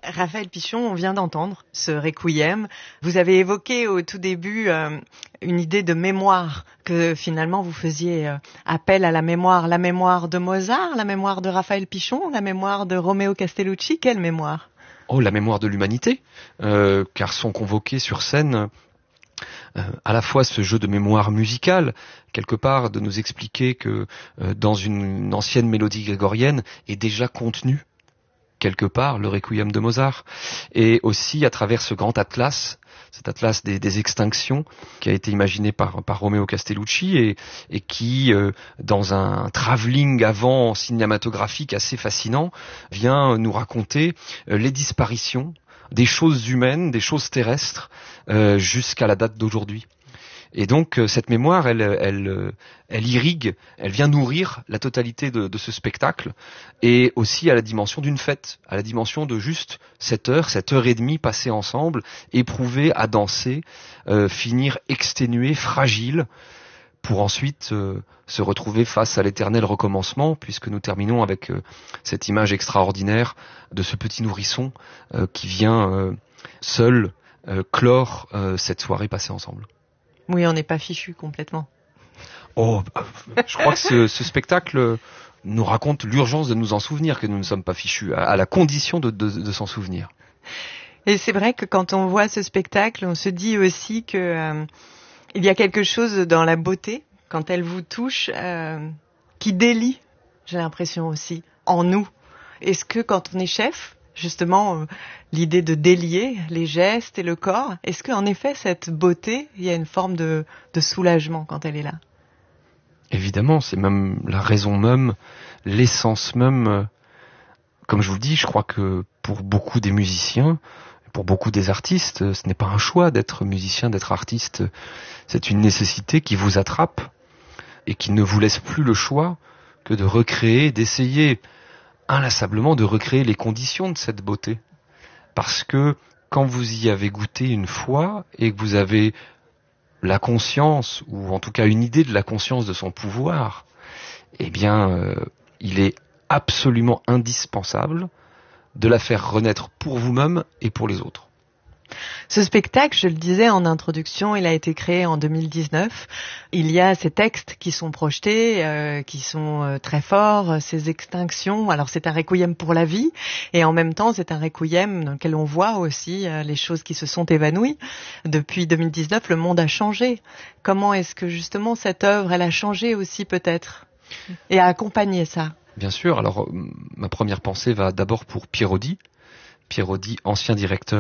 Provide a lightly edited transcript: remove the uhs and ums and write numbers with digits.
Raphaël Pichon, on vient d'entendre ce requiem. Vous avez évoqué au tout début une idée de mémoire, que finalement vous faisiez appel à la mémoire de Mozart, la mémoire de Raphaël Pichon, la mémoire de Romeo Castellucci. Quelle mémoire ? Oh, la mémoire de l'humanité, car sont convoqués sur scène à la fois ce jeu de mémoire musicale, quelque part de nous expliquer que dans une ancienne mélodie grégorienne est déjà contenu quelque part le requiem de Mozart, et aussi à travers ce grand atlas, cet atlas des extinctions qui a été imaginé par Romeo Castellucci et qui, dans un travelling avant cinématographique assez fascinant, vient nous raconter les disparitions des choses humaines, des choses terrestres, jusqu'à la date d'aujourd'hui. Et donc cette mémoire, elle irrigue, elle vient nourrir la totalité de ce spectacle, et aussi à la dimension d'une fête, à la dimension de juste cette heure et demie passée ensemble, éprouvée à danser, finir exténuée, fragile, pour ensuite se retrouver face à l'éternel recommencement, puisque nous terminons avec cette image extraordinaire de ce petit nourrisson qui vient seul clore cette soirée passée ensemble. Oui, on n'est pas fichu complètement. Oh, je crois que ce spectacle nous raconte l'urgence de nous en souvenir, que nous ne sommes pas fichus, à la condition de s'en souvenir. Et c'est vrai que quand on voit ce spectacle, on se dit aussi que il y a quelque chose dans la beauté, quand elle vous touche, qui délie, j'ai l'impression aussi, en nous. Est-ce que quand on est chef, justement, l'idée de délier les gestes et le corps, est-ce qu'en effet, cette beauté, il y a une forme de soulagement quand elle est là ? Évidemment, c'est même la raison même, l'essence même. Comme je vous le dis, je crois que pour beaucoup des musiciens, pour beaucoup des artistes, ce n'est pas un choix d'être musicien, d'être artiste. C'est une nécessité qui vous attrape et qui ne vous laisse plus le choix que de recréer, d'essayer inlassablement de recréer les conditions de cette beauté. Parce que quand vous y avez goûté une fois et que vous avez la conscience, ou en tout cas une idée de la conscience de son pouvoir, eh bien, il est absolument indispensable de la faire renaître pour vous-même et pour les autres. Ce spectacle, je le disais en introduction, il a été créé en 2019. Il y a ces textes qui sont projetés, qui sont très forts, ces extinctions. Alors c'est un requiem pour la vie, et en même temps c'est un requiem dans lequel on voit aussi les choses qui se sont évanouies. Depuis 2019, le monde a changé. Comment est-ce que justement cette œuvre, elle a changé aussi peut-être, et a accompagné ça ? Bien sûr, alors ma première pensée va d'abord pour Pierre Audi, ancien directeur